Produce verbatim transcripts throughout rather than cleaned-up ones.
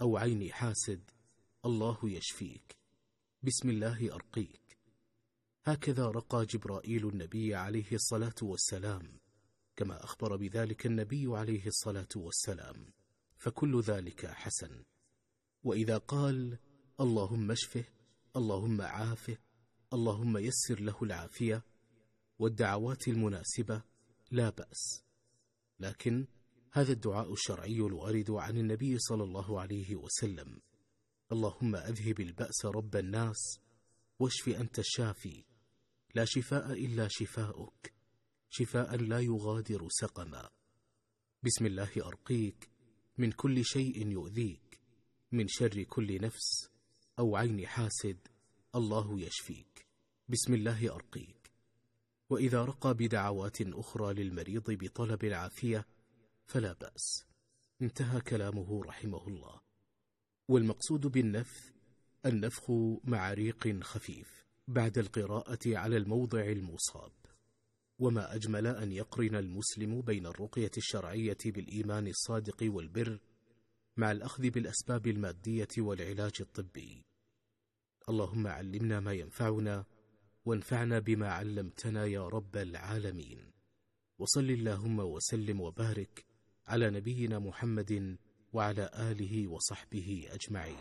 أو عين حاسد الله يشفيك، بسم الله أرقيك. هكذا رقى جبرائيل النبي عليه الصلاة والسلام، كما أخبر بذلك النبي عليه الصلاة والسلام، فكل ذلك حسن. وإذا قال اللهم اشفه، اللهم عافه، اللهم يسر له العافية والدعوات المناسبة لا بأس، لكن هذا الدعاء الشرعي الوارد عن النبي صلى الله عليه وسلم: اللهم أذهب البأس رب الناس واشف أنت الشافي، لا شفاء إلا شفاؤك، شفاء لا يغادر سقما. بسم الله أرقيك من كل شيء يؤذيك، من شر كل نفس أو عين حاسد الله يشفيك، بسم الله أرقيك. وإذا رقى بدعوات أخرى للمريض بطلب العافية فلا بأس. انتهى كلامه رحمه الله. والمقصود بالنفث النفخ مع ريق خفيف بعد القراءة على الموضع المصاب. وما أجمل أن يقرن المسلم بين الرقية الشرعية بالإيمان الصادق والبر مع الأخذ بالأسباب المادية والعلاج الطبي. اللهم علمنا ما ينفعنا وانفعنا بما علمتنا يا رب العالمين. وصل اللهم وسلم وبارك على نبينا محمد وعلى آله وصحبه أجمعين.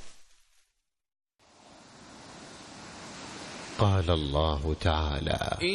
قال الله تعالى: